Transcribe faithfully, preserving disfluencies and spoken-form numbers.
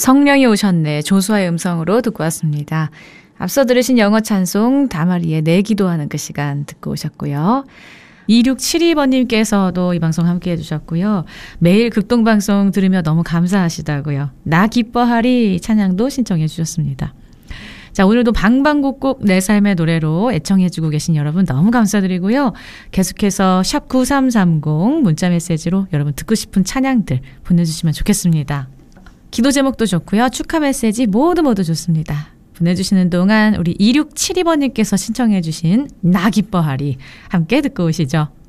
성령이 오셨네. 조수아의 음성으로 듣고 왔습니다. 앞서 들으신 영어 찬송 다마리의 내 기도하는 그 시간 듣고 오셨고요. 이육칠이 번님께서도 이 방송 함께해 주셨고요. 매일 극동방송 들으며 너무 감사하시다고요. 나 기뻐하리 찬양도 신청해 주셨습니다. 자, 오늘도 방방곡곡 내 삶의 노래로 애청해 주고 계신 여러분 너무 감사드리고요. 계속해서 샵 구삼삼공 문자 메시지로 여러분 듣고 싶은 찬양들 보내주시면 좋겠습니다. 기도 제목도 좋고요. 축하 메시지 모두 모두 좋습니다. 보내주시는 동안 우리 이육칠이 번님께서 신청해 주신 나 기뻐하리 함께 듣고 오시죠.